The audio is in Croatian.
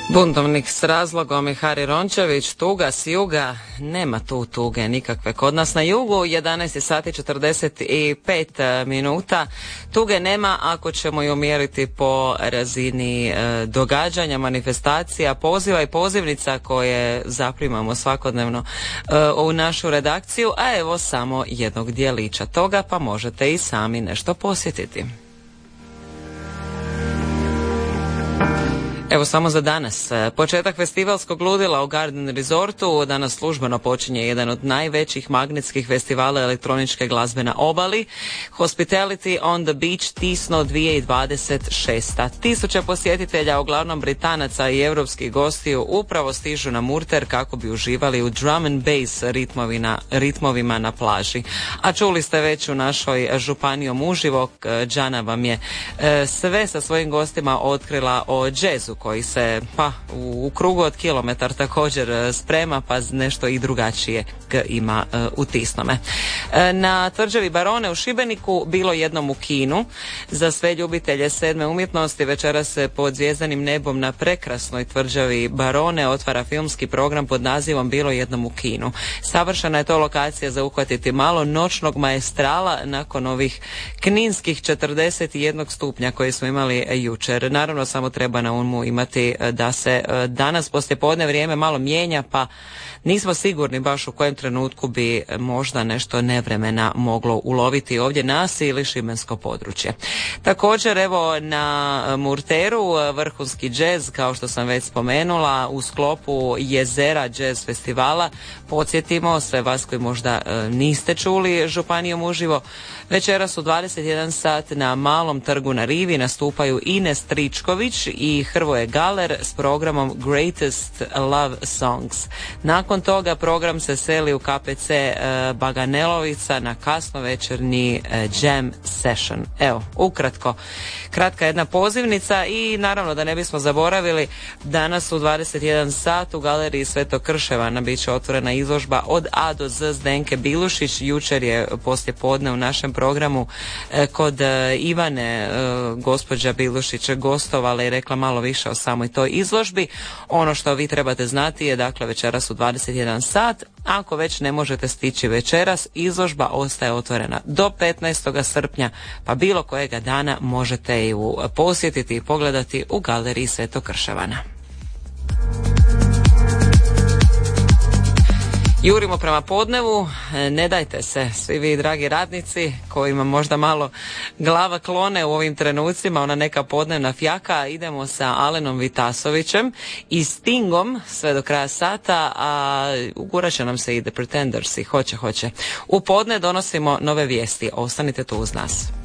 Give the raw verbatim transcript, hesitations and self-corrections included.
Buntovnik s razlogom i Hari Rončević, tuga s juga, nema tu tuge nikakve. Kod nas na jugu jedanaest sati četrdeset pet minuta, tuge nema ako ćemo ju mjeriti po razini e, događanja, manifestacija, poziva i pozivnica koje zaprimamo svakodnevno e, u našu redakciju, a evo samo jednog dijelića toga, pa možete i sami nešto posjetiti. Evo samo za danas. Početak festivalskog ludila u Garden Resortu. Danas službeno počinje jedan od najvećih magnetskih festivala elektroničke glazbe na obali. Hospitality on the Beach Tisno dvije tisuće dvadeset šesta. Tisuće posjetitelja, uglavnom Britanaca i europskih gostiju, upravo stižu na Murter kako bi uživali u drum and bass ritmovima, ritmovima na plaži. A čuli ste već u našoj županijom uživo, Džana vam je sve sa svojim gostima otkrila o džezu koji se pa u, u krugu od kilometar također sprema, pa nešto i drugačije ima uh, u Tisnome. E, na tvrđavi Barone u Šibeniku bilo jednom u kinu. Za sve ljubitelje sedme umjetnosti večeras se pod zvjezdanim nebom na prekrasnoj tvrđavi Barone otvara filmski program pod nazivom Bilo jednom u kinu. Savršena je to lokacija za uhvatiti malo noćnog maestrala nakon ovih kninskih četrdeset jedan stupnja koje smo imali jučer. Naravno, samo treba na umu imati da se danas poslijepodne vrijeme malo mijenja, pa nismo sigurni baš u kojem trenutku bi možda nešto nevremena moglo uloviti ovdje nas ili šibensko područje. Također, evo na Murteru vrhunski džez, kao što sam već spomenula, u sklopu Jezera džez festivala. Podsjetimo sve vas koji možda niste čuli županijom uživo. Večeras u dvadeset jedan sat na Malom trgu na Rivi nastupaju Ines Tričković i Hrvoje Galer s programom Greatest Love Songs. Nakon toga program se seli u K P C Baganelovica na kasnovečernji jam session. Evo, ukratko, kratka jedna pozivnica i naravno da ne bismo zaboravili, danas u dvadeset jedan sat u Galeriji Svetog Krševana bit će otvorena izložba od A do Z Zdenke Bilušić. Jučer je poslijepodne u našem programu kod Ivane gospođa Bilušić gostovala i rekla malo više o samoj toj izložbi. Ono što vi trebate znati je, dakle, večeras u dvadeset jedan sat. Ako već ne možete stići večeras, izložba ostaje otvorena do petnaestog srpnja, pa bilo kojega dana možete ju posjetiti i pogledati u Galeriji Svetog Krševana. Jurimo prema podnevu, ne dajte se, svi vi dragi radnici kojima možda malo glava klone u ovim trenucima, ona neka podnevna fjaka. Idemo sa Alenom Vitasovićem i Stingom sve do kraja sata, a ugurat će nam se i The Pretenders i hoće, hoće. U podne donosimo nove vijesti, ostanite tu uz nas.